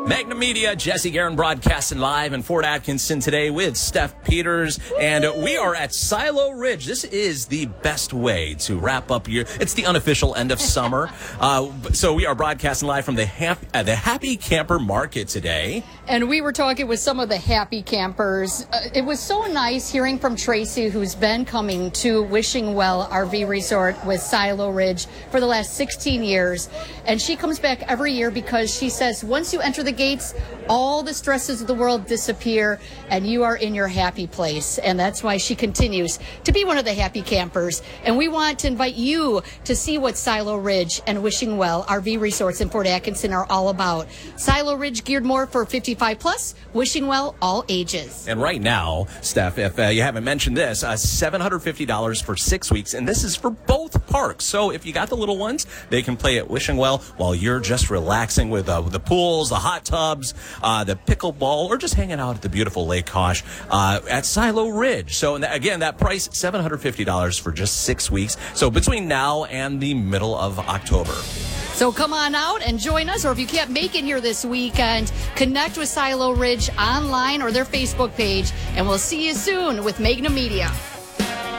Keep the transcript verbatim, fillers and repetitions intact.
Magna Media, Jesse Guerin broadcasting live in Fort Atkinson today with Steph Peters, and we are at Silo Ridge. This is the best way to wrap up your, it's the unofficial end of summer. uh, so we are broadcasting live from the, hap, uh, the Happy Camper Market today. And we were talking with some of the happy campers. Uh, it was so nice hearing from Tracy, who's been coming to Wishing Well R V Resort with Silo Ridge for the last sixteen years. And she comes back every year because she says once you enter the gates, all the stresses of the world disappear and you are in your happy place. And that's why she continues to be one of the happy campers. And we want to invite you to see what Silo Ridge and Wishing Well R V Resorts in Fort Atkinson are all about. Silo Ridge geared more for fifty-five plus, Wishing Well all ages. And right now, Steph, if uh, you haven't mentioned this, uh, seven hundred fifty dollars for six weeks, and this is for both parks. So if you got the little ones, they can play at Wishing Well while you're just relaxing with, uh, with the pools, the hot tubs, uh, the pickleball, or just hanging out at the beautiful Lake Kosh uh, at Silo Ridge. So again, that price, seven hundred fifty dollars for just six weeks. So between now and the middle of October. So come on out and join us, or if you can't make it here this weekend, connect with Silo Ridge online or their Facebook page, and we'll see you soon with Magna Media.